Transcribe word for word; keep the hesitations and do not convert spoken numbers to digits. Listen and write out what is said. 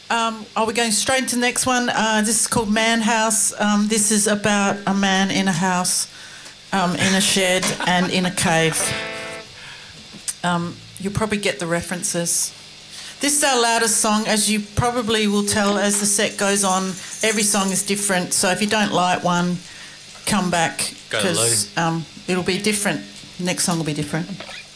Um, are we going straight into the next one? Uh, this is called Man House. Um, this is about a man in a house, um, in a shed and in a cave. Um, you'll probably get the references. This is our loudest song. As you probably will tell as the set goes on, every song is different. So if you don't like one, come back because um, it'll be different. Next song will be different.